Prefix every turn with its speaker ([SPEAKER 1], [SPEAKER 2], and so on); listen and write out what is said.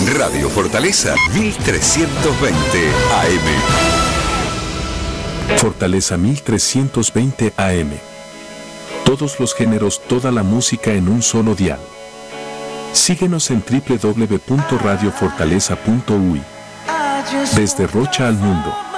[SPEAKER 1] Radio Fortaleza 1320 AM.
[SPEAKER 2] Fortaleza 1320 AM. Todos los géneros, toda la música en un solo dial. Síguenos en www.radiofortaleza.uy. Desde Rocha al mundo.